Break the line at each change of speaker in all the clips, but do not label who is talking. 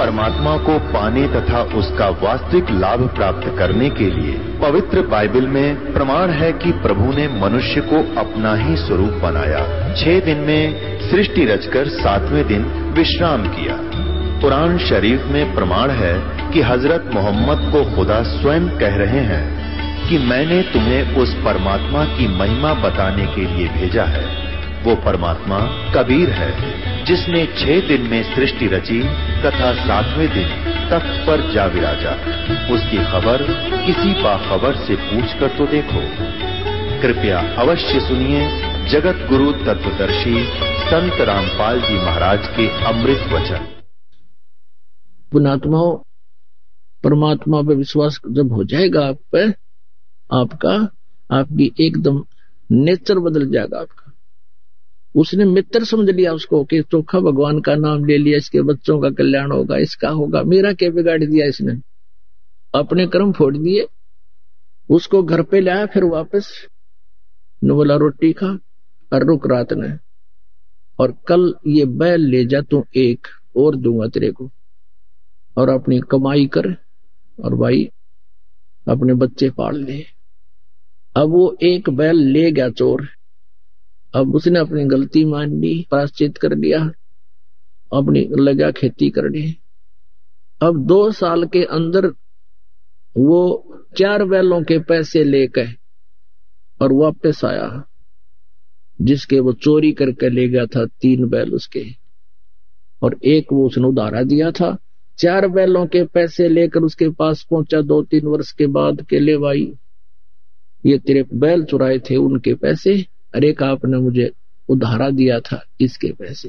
परमात्मा को पाने तथा उसका वास्तविक लाभ प्राप्त करने के लिए पवित्र बाइबल में प्रमाण है कि प्रभु ने मनुष्य को अपना ही स्वरूप बनाया। 6 दिन में सृष्टि रचकर 7वें दिन विश्राम किया। कुरान शरीफ में प्रमाण है कि हजरत मोहम्मद को खुदा स्वयं कह रहे हैं कि मैंने तुम्हें उस परमात्मा की महिमा बताने के लिए भेजा है। वो परमात्मा कबीर है जिसने 6 दिन में सृष्टि रची तथा 7वें दिन तख्त पर जा विराजा। उसकी खबर किसी बाखबर से पूछ कर तो देखो। कृपया अवश्य सुनिए जगत गुरु तत्वदर्शी संत रामपाल जी महाराज के अमृत वचन।
पुण्यात्माओं, परमात्मा पर विश्वास जब हो जाएगा आप पे, आपकी एकदम नेचर बदल जाएगा आपका। उसने मित्र समझ लिया उसको कि चोखा भगवान का नाम ले लिया, इसके बच्चों का कल्याण होगा, इसका होगा। मेरा क्या बिगाड़ दिया इसने, अपने कर्म फोड़ दिए। उसको घर पे लाया, फिर वापस न बोला रोटी खा और रुक रात ने, और कल ये बैल ले जा, तू एक और दूंगा तेरे को, और अपनी कमाई कर और भाई अपने बच्चे पाल ले। अब वो एक बैल ले गया चोर। अब उसने अपनी गलती मान ली, प्रायश्चित कर लिया, अपनी लगा खेती करने। अब 2 साल के अंदर वो 4 बैलों के पैसे लेकर और वापस आया, जिसके वो चोरी करके ले गया था 3 बैल उसके, और एक वो उसने उधारा दिया था। 4 बैलों के पैसे लेकर उसके पास पहुंचा 2-3 वर्ष के बाद के ले भाई, ये तेरे बैल चुराए थे उनके पैसे, अरे का आपने मुझे उधारा दिया था इसके पैसे।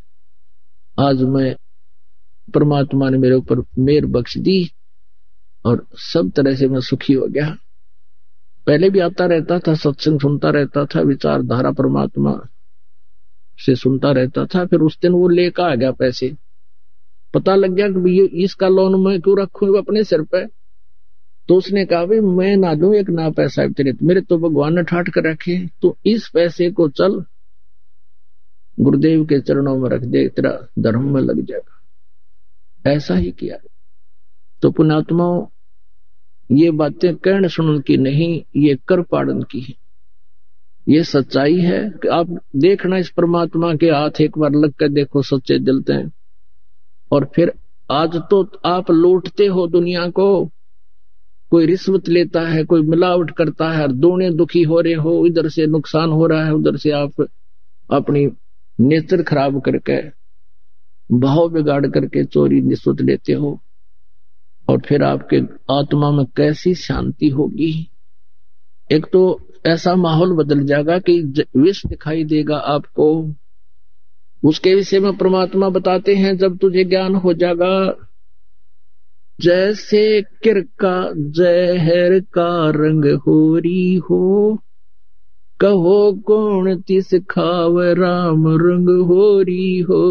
आज मैं परमात्मा ने मेरे ऊपर मेहर बख्श दी और सब तरह से मैं सुखी हो गया। पहले भी आता रहता था, सत्संग सुनता रहता था, विचारधारा परमात्मा से सुनता रहता था। फिर उस दिन वो लेकर आ गया पैसे, पता लग गया कि ये इसका लोन मैं क्यों रखूं अपने सिर पे। तो उसने कहा भाई मैं ना दूं एक ना पैसा तेरे, मेरे तो भगवान ने ठाट कर रखे, तो इस पैसे को चल गुरुदेव के चरणों में रख दे, तेरा धर्म में लग जाएगा। ऐसा ही किया। तो पुण्यात्माओं, ये बातें कहने सुनने की नहीं, ये कर पाड़न की है। ये सच्चाई है कि आप देखना इस परमात्मा के हाथ एक बार लग कर देखो, सच्चे दिलते हैं। और फिर आज तो आप लूटते हो दुनिया को, कोई रिश्वत लेता है, कोई मिलावट करता है, दोनों दुखी हो रहे हो, इधर से नुकसान हो रहा है, उधर से आप अपनी नेचर खराब करके भाव बिगाड़ करके चोरी रिश्वत लेते हो। और फिर आपके आत्मा में कैसी शांति होगी। एक तो ऐसा माहौल बदल जाएगा कि विष दिखाई देगा आपको। उसके विषय में परमात्मा बताते हैं, जब तुझे ज्ञान हो जाएगा, जैसे किरका जहर का रंग होरी हो, कहो कौन तिस खाव राम रंग होरी हो।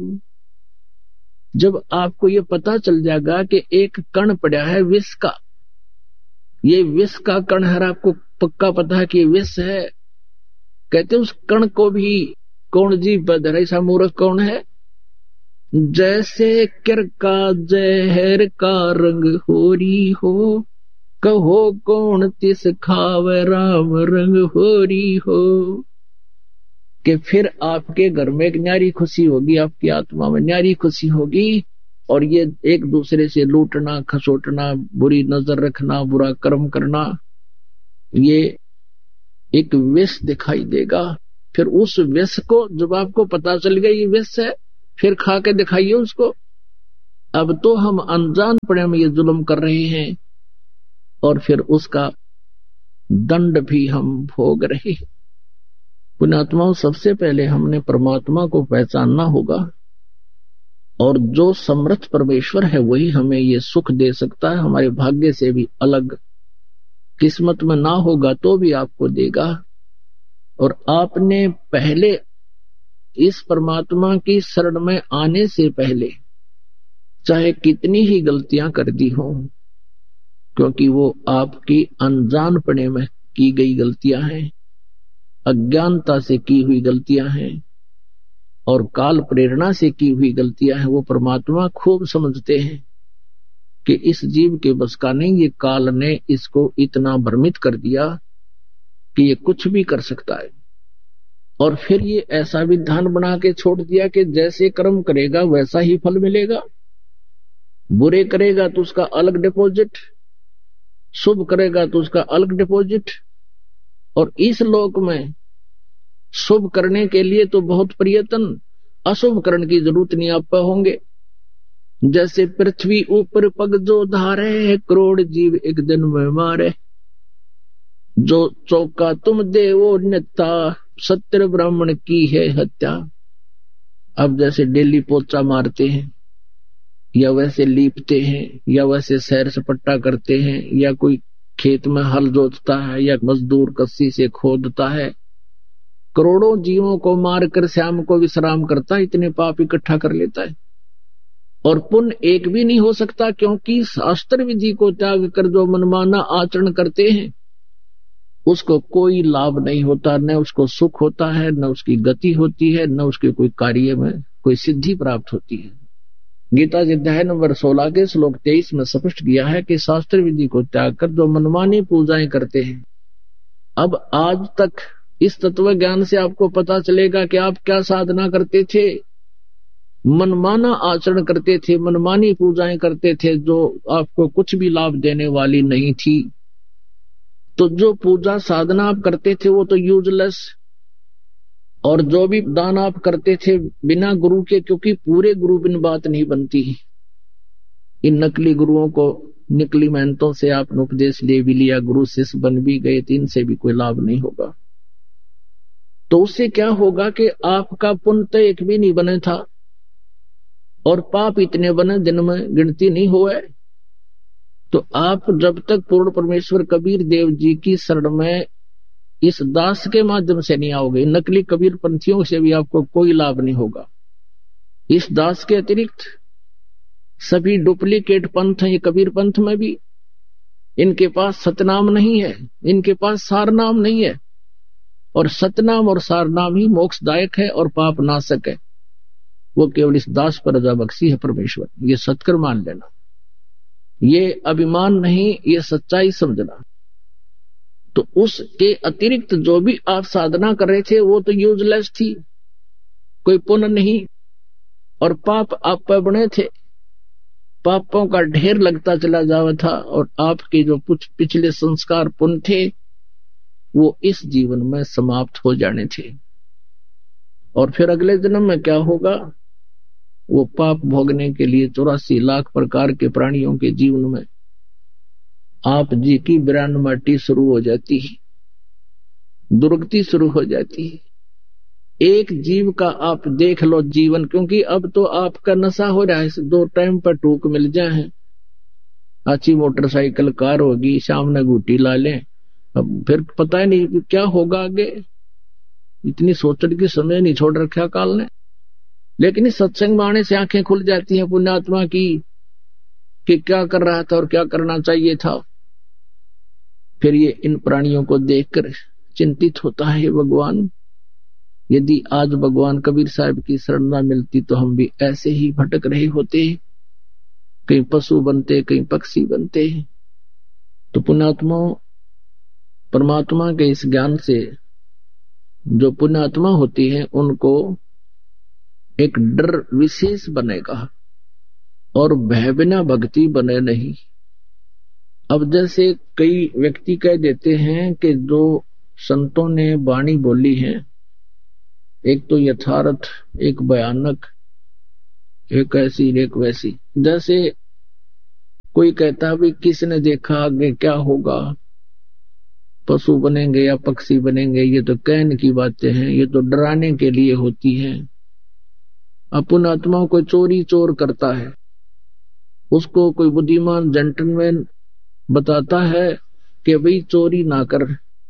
जब आपको ये पता चल जाएगा कि एक कण पड़ा है विष का, ये विष का कण है, आपको पक्का पता है कि ये विष है, कहते उस कण को भी कौन जी बदर, ऐसा मूर्ख कौन है। जैसे किरका जहर का रंग होरी हो, कहो कौन तिस खाव राम रंग होरी हो। कि फिर आपके घर में एक न्यारी खुशी होगी, आपकी आत्मा में न्यारी खुशी होगी। और ये एक दूसरे से लूटना, खसोटना, बुरी नजर रखना, बुरा कर्म करना, ये एक विष दिखाई देगा। फिर उस विष को जब आपको पता चल गया ये विष है, फिर खा के दिखाइए उसको। अब तो हम अनजान पड़े में ये जुल्म कर रहे हैं, और फिर उसका दंड भी हम भोग रहे हैं। पुण्यात्माओं, सबसे पहले हमने परमात्मा को पहचानना होगा, और जो समर्थ परमेश्वर है वही हमें ये सुख दे सकता है। हमारे भाग्य से भी अलग, किस्मत में ना होगा तो भी आपको देगा। और आपने पहले इस परमात्मा की शरण में आने से पहले चाहे कितनी ही गलतियां कर दी हो, क्योंकि वो आपकी अनजानपने में की गई गलतियां हैं, अज्ञानता से की हुई गलतियां हैं, और काल प्रेरणा से की हुई गलतियां हैं वो परमात्मा खूब समझते हैं कि इस जीव के बस का नहीं, ये काल ने इसको इतना भ्रमित कर दिया कि ये कुछ भी कर सकता है। और फिर ये ऐसा विधान बना के छोड़ दिया कि जैसे कर्म करेगा वैसा ही फल मिलेगा। बुरे करेगा तो उसका अलग डिपॉजिट, शुभ करेगा तो उसका अलग डिपॉजिट। और इस लोक में शुभ करने के लिए तो बहुत प्रयत्न, अशुभ करने की जरूरत नहीं आप होंगे। जैसे पृथ्वी ऊपर पग जो धारे, करोड़ जीव एक दिन में मारे। जो चौका तुम दे वो नेता, सत्य ब्राह्मण की है हत्या। अब जैसे डेली पोचा मारते हैं, या वैसे लीपते हैं, या वैसे सैर सपट्टा करते हैं, या कोई खेत में हल जोतता है, या मजदूर कस्सी से खोदता है, करोड़ों जीवों को मारकर शाम को विश्राम करता है, इतने पाप इकट्ठा कर लेता है। और पुण्य एक भी नहीं हो सकता, क्योंकि शास्त्र विधि को त्याग कर जो मनमाना आचरण करते हैं उसको कोई लाभ नहीं होता, न उसको सुख होता है, न उसकी गति होती है, न उसके कोई कार्य में कोई सिद्धि प्राप्त होती है। गीता जी अध्याय नंबर 16 के श्लोक 23 में स्पष्ट किया है कि शास्त्र विधि को त्याग कर जो मनमानी पूजाएं करते हैं। अब आज तक इस तत्व ज्ञान से आपको पता चलेगा कि आप क्या साधना करते थे। मनमाना आचरण करते थे, मनमानी पूजाएं करते थे जो आपको कुछ भी लाभ देने वाली नहीं थी। तो जो पूजा साधना आप करते थे वो तो यूजलेस, और जो भी दान आप करते थे बिना गुरु के, क्योंकि पूरे गुरु बिन बात नहीं बनती। इन नकली गुरुओं को निकली मेहनतों से आपने उपदेश ले भी लिया, गुरु शिष्य बन भी गए, तो इनसे भी कोई लाभ नहीं होगा। तो उससे क्या होगा कि आपका पुण्य तो एक भी नहीं बने था, और पाप इतने बने दिन में गिनती नहीं हुए। तो आप जब तक पूर्ण परमेश्वर कबीर देव जी की शरण में इस दास के माध्यम से नहीं आओगे, नकली कबीर पंथियों से भी आपको कोई लाभ नहीं होगा। इस दास के अतिरिक्त सभी डुप्लीकेट पंथ हैं, ये कबीर पंथ में भी इनके पास सतनाम नहीं है, इनके पास सारनाम नहीं है। और सतनाम और सारनाम ही मोक्षदायक है और पाप नाशक है। वो केवल इस दास पर रजा बख्शी है परमेश्वर, ये सत्कर मान लेना, ये अभिमान नहीं, ये सच्चाई समझना। तो उसके अतिरिक्त जो भी आप साधना कर रहे थे वो तो यूजलेस थी, कोई पुण्य नहीं, और पाप आप पर बने थे, पापों का ढेर लगता चला जावा था। और आपके जो कुछ पिछले संस्कार पुण्य थे वो इस जीवन में समाप्त हो जाने थे। और फिर अगले जन्म में क्या होगा, वो पाप भोगने के लिए 84 लाख प्रकार के प्राणियों के जीवन में आप जी की बिरान माटी शुरू हो जाती है, दुर्गति शुरू हो जाती है। एक जीव का आप देख लो जीवन, क्योंकि अब तो आपका नशा हो रहा है, 2 टाइम पर टूक मिल जाए, अच्छी मोटरसाइकिल कार होगी, सामने घूटी ला लें, अब फिर पता ही नहीं क्या होगा आगे। इतनी सोचने की समय नहीं छोड़ रखा काल ने। लेकिन इस सत्संग में आने से आंखें खुल जाती हैं पुण्यात्मा की कि क्या कर रहा था और क्या करना चाहिए था। फिर ये इन प्राणियों को देखकर चिंतित होता है, भगवान यदि आज भगवान कबीर साहब की शरण न मिलती तो हम भी ऐसे ही भटक रहे होते, कहीं पशु बनते, कहीं पक्षी बनते। तो पुण्यात्मा परमात्मा के इस ज्ञान से जो पुण्यात्मा होती है उनको एक डर विशेष बनेगा और भय बिना भक्ति बने नहीं। अब जैसे कई व्यक्ति कह देते हैं कि जो संतों ने वाणी बोली है, एक तो यथार्थ, एक भयानक, एक ऐसी एक वैसी। जैसे कोई कहता भी किसने देखा आगे क्या होगा, पशु बनेंगे या पक्षी बनेंगे, ये तो कहने की बातें हैं, ये तो डराने के लिए होती हैं। अपन आत्मा को चोरी चोर करता है, उसको कोई बुद्धिमान जेंटलमैन बताता है कि भाई चोरी ना कर,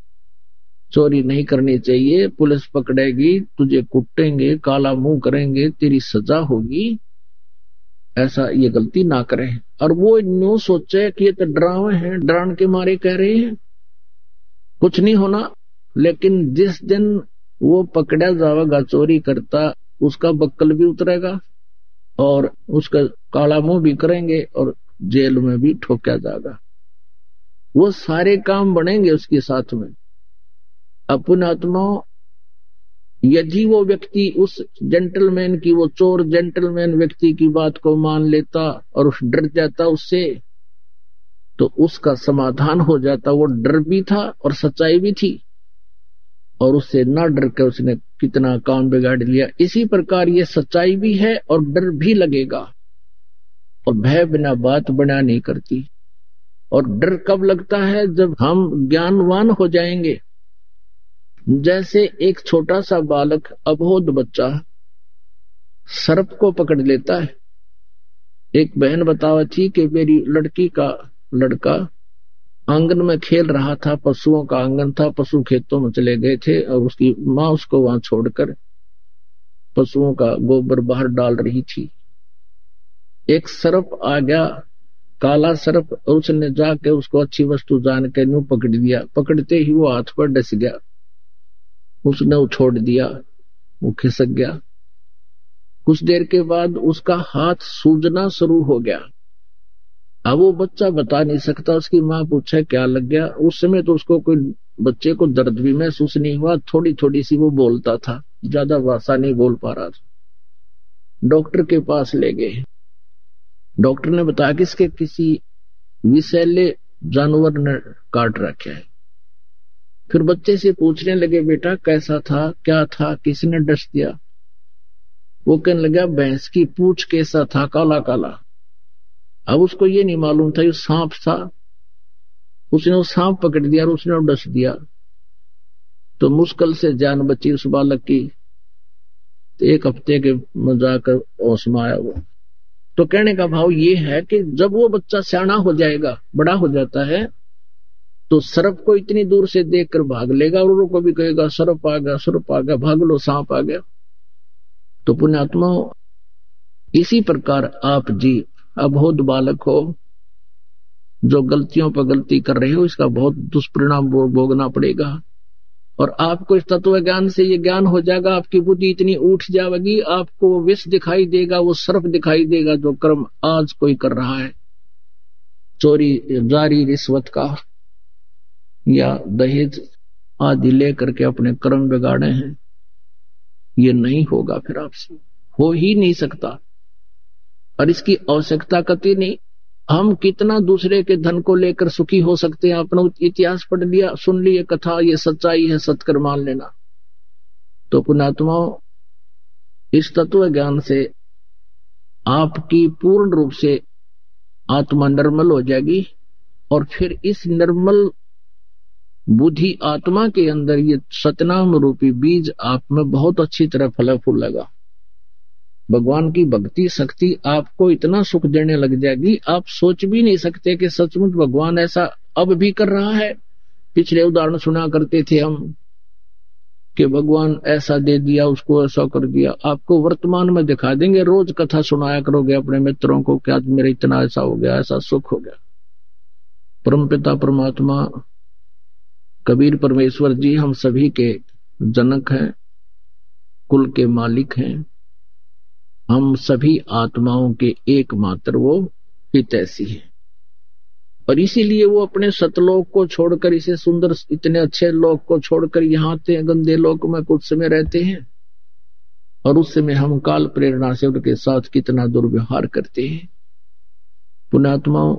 चोरी नहीं करनी चाहिए, पुलिस पकड़ेगी, तुझे कुटेंगे, काला मुंह करेंगे, तेरी सजा होगी, ऐसा ये गलती ना करें। और वो न्यू सोचे कि ये तो डरावे हैं, डराने के मारे कह रहे हैं, कुछ नहीं होना। लेकिन जिस दिन वो पकड़ा जाएगा चोरी करता, उसका बक्कल भी उतरेगा और उसका काला मुंह भी करेंगे और जेल में भी ठोका जाएगा। वो सारे काम बनेंगे उसके साथ में। अपने आत्मा यदि वो व्यक्ति उस जेंटलमैन की, वो चोर जेंटलमैन व्यक्ति की बात को मान लेता और डर जाता उससे, तो उसका समाधान हो जाता। वो डर भी था और सच्चाई भी थी, और उससे ना डर कर उसने कितना काम बिगाड़ लिया। इसी प्रकार ये सच्चाई भी है और डर भी लगेगा, और भय बिना बात बना नहीं करती। और डर कब लगता है? जब हम ज्ञानवान हो जाएंगे। जैसे एक छोटा सा बालक, अबोध बच्चा सर्प को पकड़ लेता है। एक बहन बतावा थी कि मेरी लड़की का लड़का आंगन में खेल रहा था, पशुओं का आंगन था, पशु खेतों में चले गए थे और उसकी माँ उसको वहां छोड़कर पशुओं का गोबर बाहर डाल रही थी। एक सर्प आ गया, काला सर्प, और उसने जाके उसको अच्छी वस्तु जान के यूं पकड़ दिया। पकड़ते ही वो हाथ पर डस गया, उसने वो छोड़ दिया, वो खिसक गया। कुछ देर के बाद उसका हाथ सूजना शुरू हो गया। अब वो बच्चा बता नहीं सकता, उसकी माँ पूछे क्या लग गया। उस समय तो उसको कोई, बच्चे को दर्द भी महसूस नहीं हुआ, थोड़ी थोड़ी सी वो बोलता था, ज्यादा भाषा नहीं बोल पा रहा था। डॉक्टर के पास ले गए। डॉक्टर ने बताया कि इसके किसी विषैले जानवर ने काट रखा है। फिर बच्चे से पूछने लगे, बेटा कैसा था, क्या था, किसने डस दिया? वो कहने लगा, भैंस की पूंछ कैसा था, काला काला। अब उसको ये नहीं मालूम था ये सांप था। उसने वो सांप पकड़ दिया और उसने डस दिया, तो मुश्किल से जान बची उस बालक की। तो एक हफ्ते के में जाकर होश में आया वो। तो कहने का भाव ये है कि जब वो बच्चा सियाना हो जाएगा, बड़ा हो जाता है, तो सर्प को इतनी दूर से देखकर भाग लेगा और उनको भी कहेगा सर्प आ गया, सर्प आ गया, भाग लो, सांप आ गया। तो पुण्यात्मा, इसी प्रकार आप जी अबोध बालक हो, जो गलतियों पर गलती कर रहे हो, इसका बहुत दुष्परिणाम भोगना पड़ेगा। और आपको इस तत्व ज्ञान से ये ज्ञान हो जाएगा, आपकी बुद्धि इतनी उठ जाएगी, आपको वो विष दिखाई देगा, वो सर्प दिखाई देगा जो कर्म आज कोई कर रहा है, चोरी, जारी, रिश्वत का या दहेज आदि लेकर के अपने कर्म बिगाड़े हैं। ये नहीं होगा, फिर आपसे हो ही नहीं सकता, और इसकी आवश्यकता कतई नहीं। हम कितना दूसरे के धन को लेकर सुखी हो सकते हैं? अपना इतिहास पढ़ लिया, सुन ली कथा, ये सच्चाई है, सत्कर मान लेना। तो पुण्यात्माओं, इस तत्व ज्ञान से आपकी पूर्ण रूप से आत्मा निर्मल हो जाएगी, और फिर इस निर्मल बुद्धि आत्मा के अंदर ये सतनाम रूपी बीज आप में बहुत अच्छी तरह फल फूलेगा। भगवान की भक्ति शक्ति आपको इतना सुख देने लग जाएगी, आप सोच भी नहीं सकते कि सचमुच भगवान ऐसा अब भी कर रहा है। पिछले उदाहरण सुना करते थे हम कि भगवान ऐसा दे दिया, उसको ऐसा कर दिया। आपको वर्तमान में दिखा देंगे, रोज कथा सुनाया करोगे अपने मित्रों को कि आज मेरा इतना ऐसा हो गया, ऐसा सुख हो गया। परमपिता परमात्मा कबीर परमेश्वर जी हम सभी के जनक हैं, कुल के मालिक हैं। हम सभी आत्माओं के एकमात्र वो हितैषी हैं, और इसीलिए वो अपने सतलोक को छोड़कर, इसे सुंदर इतने अच्छे लोक को छोड़कर यहाँ आते हैं, गंदे लोक में कुछ समय रहते हैं, और उस समय हम काल प्रेरणा से उनके साथ कितना दुर्व्यवहार करते हैं। पुण्यात्माओं,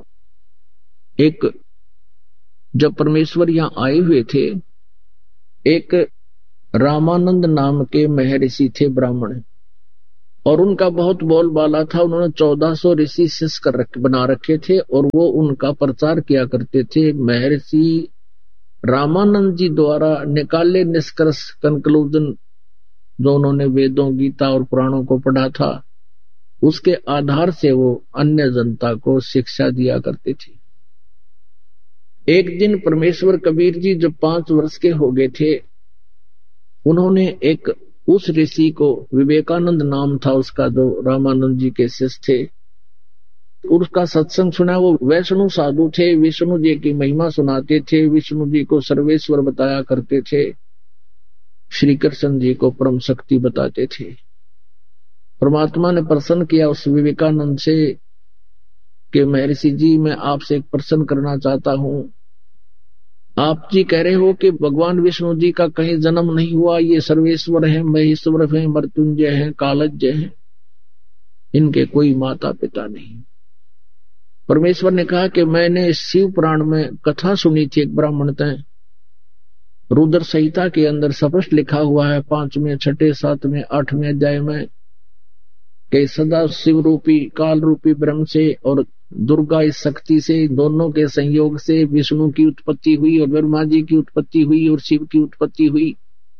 एक जब परमेश्वर यहाँ आए हुए थे, एक रामानंद नाम के महर्षि थे, ब्राह्मण, और उनका बहुत बोलबाला था। उन्होंने 1400 ऋषि शिष्य बना रखे थे, और वो उनका प्रचार किया करते थे। महर्षि रामानंद जी द्वारा निकाले निष्कर्ष, कंक्लूजन, जो उन्होंने वेदों, गीता और पुराणों को पढ़ा था, उसके आधार से वो अन्य जनता को शिक्षा दिया करते थे। एक दिन परमेश्वर कबीर जी जब 5 वर्ष के हो गए थे, उन्होंने एक उस ऋषि को, विवेकानंद नाम था उसका, जो रामानंद जी के शिष्य थे, उसका सत्संग सुना। वो वैष्णु साधु थे, विष्णु जी की महिमा सुनाते थे, विष्णु जी को सर्वेश्वर बताया करते थे, श्री कृष्ण जी को परम शक्ति बताते थे। परमात्मा ने प्रसन्न किया उस विवेकानंद से कि महर्षि जी मैं आपसे एक प्रश्न करना चाहता हूं। आप जी कह रहे हो कि भगवान विष्णु जी का कहीं जन्म नहीं हुआ, ये सर्वेश्वर है, महेश्वर है, मृत्युंजय है, कालज्ञ है, इनके कोई माता पिता नहीं। परमेश्वर ने कहा कि मैंने शिव पुराण में कथा सुनी थी एक ब्राह्मण तय, रुद्र संहिता के अंदर स्पष्ट लिखा हुआ है 5वें, 6, 7वें, 8वें अध्याय में कि सदा शिव रूपी काल रूपी ब्रह्म से और दुर्गा इस शक्ति से, दोनों के संयोग से विष्णु की उत्पत्ति हुई और ब्रह्मा जी की उत्पत्ति हुई और शिव की उत्पत्ति हुई।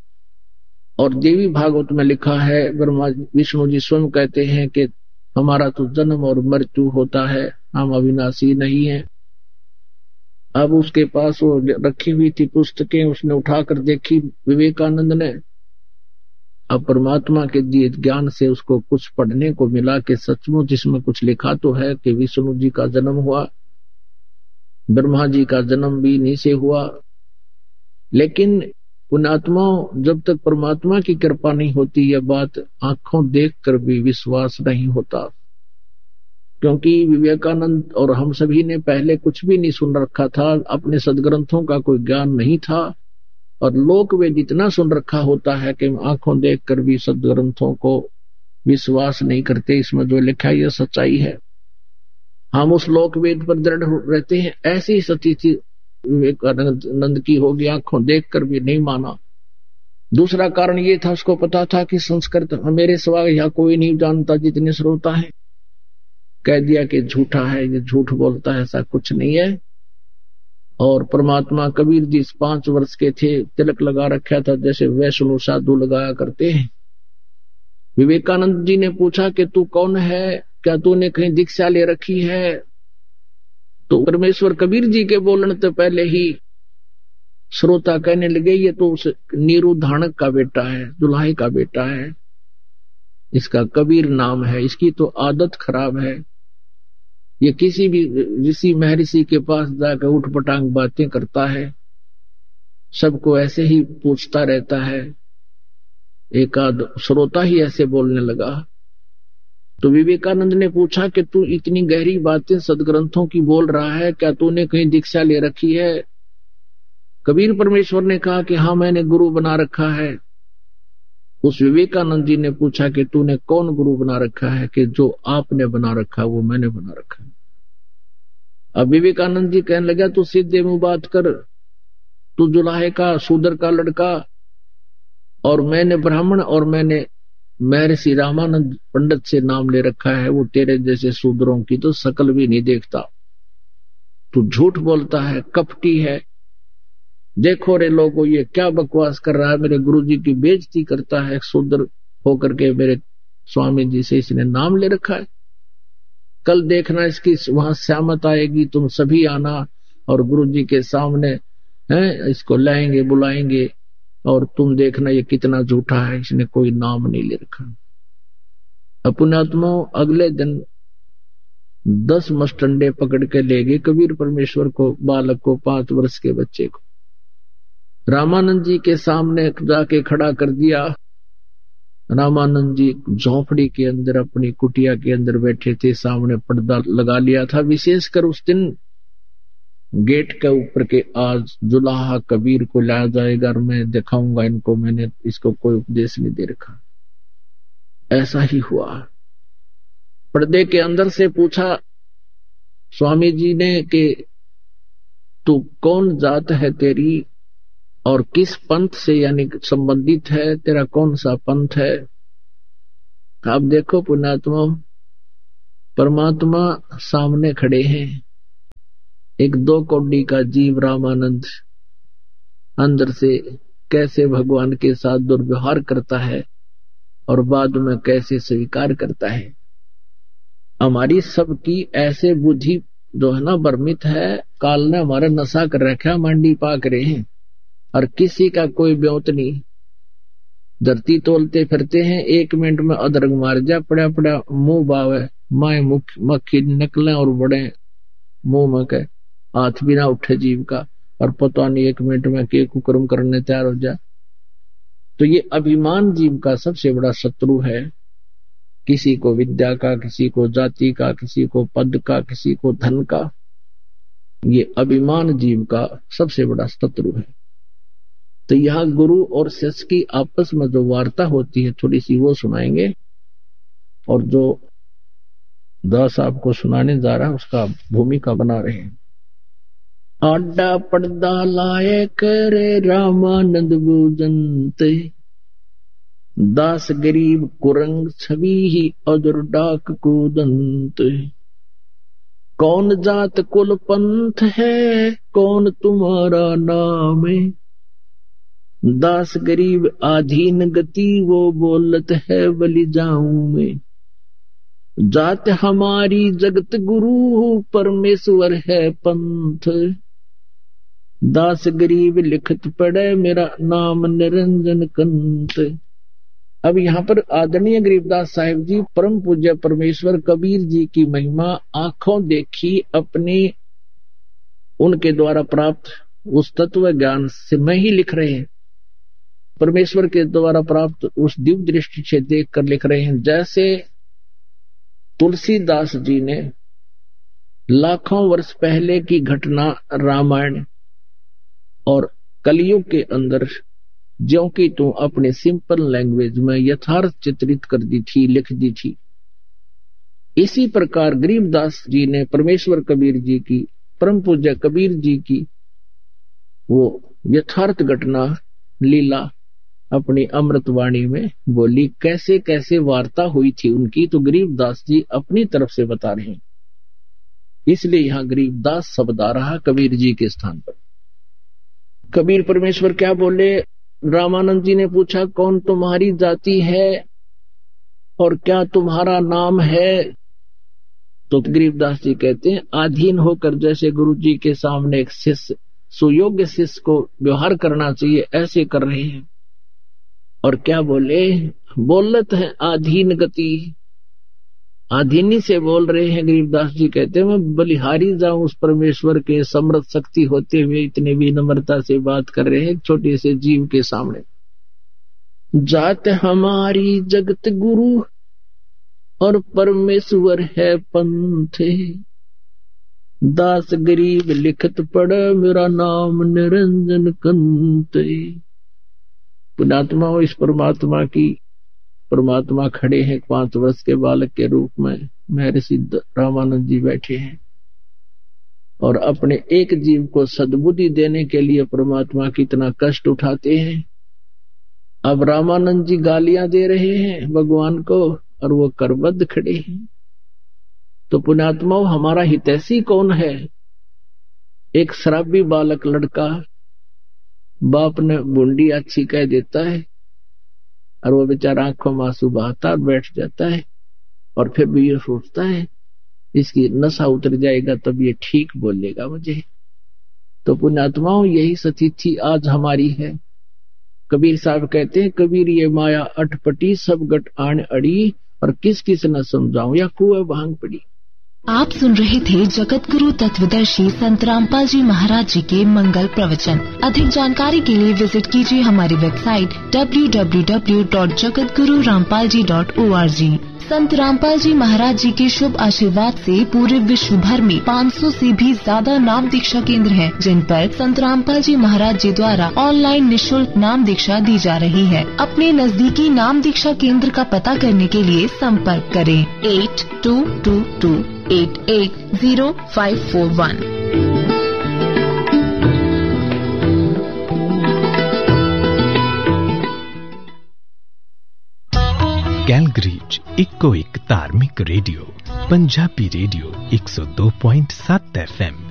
और देवी भागवत में लिखा है, ब्रह्मा विष्णु जी स्वयं कहते हैं कि हमारा तो जन्म और मृत्यु होता है, हम अविनाशी नहीं हैं। अब उसके पास वो रखी हुई थी पुस्तकें, उसने उठाकर देखी विवेकानंद ने। अब परमात्मा के दिए ज्ञान से उसको कुछ पढ़ने को मिला कि सचमुच इसमें कुछ लिखा तो है कि विष्णु जी का जन्म हुआ, ब्रह्मा जी का जन्म भी इन्हीं से हुआ। लेकिन पुण्यात्मा, जब तक परमात्मा की कृपा नहीं होती यह बात आंखों देखकर भी विश्वास नहीं होता। क्योंकि विवेकानंद और हम सभी ने पहले कुछ भी नहीं सुन रखा था, अपने सदग्रंथों का कोई ज्ञान नहीं था, और लोक वेद इतना सुन रखा होता है कि आंखों देखकर भी सदग्रंथों को विश्वास नहीं करते। इसमें जो लिखा है यह सच्चाई है, हम उस लोक वेद पर दृढ़ रहते हैं। ऐसी स्थिति विवेकानंद की होगी, आंखों देखकर भी नहीं माना। दूसरा कारण ये था, उसको पता था कि संस्कृत मेरे सिवा यहाँ कोई नहीं जानता जितने श्रोता है। कह दिया कि झूठा है, ये झूठ बोलता है, ऐसा कुछ नहीं है। और परमात्मा कबीर जी 5 वर्ष के थे, तिलक लगा रखा था जैसे वैष्णव साधु लगाया करते हैं। विवेकानंद जी ने पूछा कि तू कौन है, क्या तूने कहीं दीक्षा ले रखी है? तो परमेश्वर कबीर जी के बोलने से पहले ही श्रोता कहने लगे ये तो उस नीरू धानक का बेटा है, दुल्हाई का बेटा है, इसका कबीर नाम है, इसकी तो आदत खराब है, ये किसी भी ऋषि महर्षि के पास जाकर उठपटांग बातें करता है, सबको ऐसे ही पूछता रहता है। एक आध श्रोता ही ऐसे बोलने लगा। तो विवेकानंद ने पूछा कि तू इतनी गहरी बातें सदग्रंथों की बोल रहा है, क्या तूने कहीं दीक्षा ले रखी है? कबीर परमेश्वर ने कहा कि हाँ, मैंने गुरु बना रखा है। उस विवेकानंद जी ने पूछा कि तूने कौन गुरु बना रखा है? कि जो आपने बना रखा वो मैंने बना रखा है। अब विवेकानंद जी कहने लगा तू सीधे मुंह बात कर, तू जुलाहे का शूद्र का लड़का, और मैंने ब्राह्मण, और मैंने महर्षि रामानंद पंडित से नाम ले रखा है, वो तेरे जैसे शूद्रों की तो शकल भी नहीं देखता। तू झूठ बोलता है, कपटी है। देखो रे लोगों, ये क्या बकवास कर रहा है, मेरे गुरुजी की बेइज्जती करता है, शूद्र होकर के मेरे स्वामी जी से इसने नाम ले रखा है। कल देखना इसकी वहां श्यामत आएगी, तुम सभी आना और गुरुजी के सामने हैं इसको लाएंगे, बुलाएंगे, और तुम देखना ये कितना झूठा है, इसने कोई नाम नहीं ले रखा। पुण्यात्माओं, अगले दिन 10 मस्टंडे पकड़ के ले गए कबीर परमेश्वर को, बालक को, 5 वर्ष के बच्चे को रामानंद जी के सामने जाके खड़ा कर दिया। रामानंद जी झोपड़ी के अंदर अपनी कुटिया के अंदर बैठे थे, सामने पर्दा लगा लिया था। विशेषकर उस दिन गेट के ऊपर के आज जुलाहा कबीर को लाया जाएगा और मैं दिखाऊंगा इनको, मैंने इसको कोई उपदेश नहीं दे रखा। ऐसा ही हुआ। पर्दे के अंदर से पूछा स्वामी जी ने कि तू कौन जात है तेरी और किस पंथ से यानी संबंधित है, तेरा कौन सा पंथ है? आप देखो पुण्यात्मा, परमात्मा सामने खड़े हैं। एक 2 कौड़ी का जीव रामानंद अंदर से कैसे भगवान के साथ दुर्व्यवहार करता है और बाद में कैसे स्वीकार करता है। हमारी सबकी ऐसे बुद्धि जो है ना भ्रमित है, काल ने हमारा नशा कर रखा, मंडी पाक रहे हैं और किसी का कोई ब्योत नहीं। धरती तोलते फिरते हैं, 1 मिनट में अदरक मार जा, पड़ा पड़ा मुंह बावे, माए मक्खी निकले और बड़े मुंह में के हाथ भी ना उठे जीव का, और पता नहीं 1 मिनट में के कुकर्म करने तैयार हो जाए। तो ये अभिमान जीव का सबसे बड़ा शत्रु है। किसी को विद्या का, किसी को जाति का, किसी को पद का, किसी को धन का। ये अभिमान जीव का सबसे बड़ा शत्रु है। तो यहाँ गुरु और शिष्य की आपस में जो वार्ता होती है थोड़ी सी वो सुनाएंगे, और जो दास आपको सुनाने जा रहा है उसका भूमिका बना रहे हैं। आडा पर्दा लाए करे रामानंद भोजनते, दास गरीब कुरंग छवि ही अजर डाक कूदंत। कौन जात कुल पंथ है, कौन तुम्हारा नाम है, दास गरीब आधीन गति वो बोलत है बलि जाऊं में। जात हमारी जगत गुरु परमेश्वर है पंथ, दास गरीब लिखत पड़े मेरा नाम निरंजन कंत। अब यहाँ पर आदरणीय गरीबदास साहिब जी परम पूज्य परमेश्वर कबीर जी की महिमा आंखों देखी अपने उनके द्वारा प्राप्त उस तत्व ज्ञान से में ही लिख रहे हैं। परमेश्वर के द्वारा प्राप्त उस दिव्य दृष्टि से देखकर लिख रहे हैं। जैसे तुलसीदास जी ने लाखों वर्ष पहले की घटना रामायण और कलयुग के अंदर ज्यों की तो अपने सिंपल लैंग्वेज में यथार्थ चित्रित कर दी थी, लिख दी थी, इसी प्रकार गरीबदास जी ने परमेश्वर कबीर जी की, परम पूज्य कबीर जी की वो यथार्थ घटना लीला अपनी अमृतवाणी में बोली। कैसे कैसे वार्ता हुई थी उनकी, तो गरीबदास जी अपनी तरफ से बता रहे हैं। इसलिए यहां गरीबदास शब्द आ रहा कबीर जी के स्थान पर। कबीर परमेश्वर क्या बोले, रामानंद जी ने पूछा कौन तुम्हारी जाति है और क्या तुम्हारा नाम है, तो गरीबदास जी कहते हैं अधीन होकर जैसे गुरु जी के सामने एक शिष्य सुयोग्य शिष्य को व्यवहार करना चाहिए ऐसे कर रहे हैं। और क्या बोले, बोलत है आधीन गति, आधीनी से बोल रहे हैं। गरीबदास जी कहते हैं मैं बलिहारी जाऊं उस परमेश्वर के समर्थ शक्ति होते हुए इतने विनम्रता से बात कर रहे हैं छोटे से जीव के सामने। जात हमारी जगत गुरु और परमेश्वर है पंथ, दास गरीब लिखत पड़ मेरा नाम निरंजन कंत। पुणात्मा इस परमात्मा खड़े हैं 5 वर्ष के बालक के रूप में, महर्षि रामानंद जी बैठे हैं और अपने एक जीव को सद्बुद्धि देने के लिए परमात्मा कितना कष्ट उठाते हैं। अब रामानंद जी गालियां दे रहे हैं भगवान को और वो करबद्ध खड़े हैं। तो पुण्यात्माओं हमारा हितैषी कौन है? एक शराबी बालक लड़का बाप ने बूंदी अच्छी कह देता है और वो बेचारा आंखों में आंसू बहाता और बैठ जाता है और फिर भी ये सोचता है इसकी नशा उतर जाएगा तब ये ठीक बोलेगा मुझे। तो पुण्यात्माओं यही स्थिति आज हमारी है। कबीर साहब कहते हैं कबीर ये माया अटपटी सब गट आन अड़ी और किस किस न समझाऊं या कुएं भांग पड़ी।
आप सुन रहे थे जगत गुरु तत्वदर्शी संत रामपाल जी महाराज जी के मंगल प्रवचन। अधिक जानकारी के लिए विजिट कीजिए हमारी वेबसाइट www.jagatgururampalji.org। संत रामपाल जी महाराज जी के शुभ आशीर्वाद से पूरे विश्व भर में 500 से भी ज्यादा नाम दीक्षा केंद्र हैं, जिन पर संत रामपाल जी महाराज जी द्वारा ऑनलाइन निःशुल्क नाम दीक्षा दी जा रही है। अपने नजदीकी नाम दीक्षा केंद्र का पता करने के लिए संपर्क करें 8222880541।
कैलगरीज इक्को एक धार्मिक रेडियो पंजाबी रेडियो 102.7 FM